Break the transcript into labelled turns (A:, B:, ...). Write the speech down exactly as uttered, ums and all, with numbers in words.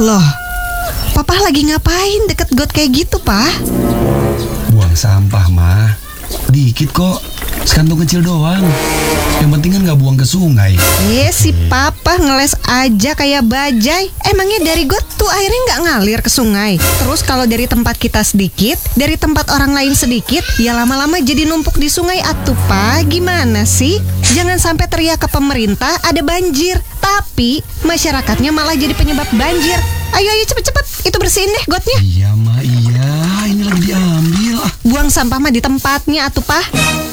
A: Loh, Papa lagi ngapain deket got kayak gitu, Pak?
B: Buang sampah, mah. Dikit kok, sekantung kecil doang. Yang penting kan gak buang ke sungai.
A: Eh, si Papa ngeles aja kayak bajai. Emangnya dari got tuh airnya gak ngalir ke sungai? Terus kalau dari tempat kita sedikit, dari tempat orang lain sedikit, ya lama-lama jadi numpuk di sungai atuh, Pak. Gimana sih? Jangan sampai teriak ke pemerintah ada banjir, tapi masyarakatnya malah jadi penyebab banjir. Ayo, ayo cepet-cepet, itu bersihin deh gotnya.
B: Iya, mah, iya. Ini lagi diambil.
A: Buang sampah mah di tempatnya atuh, Pak.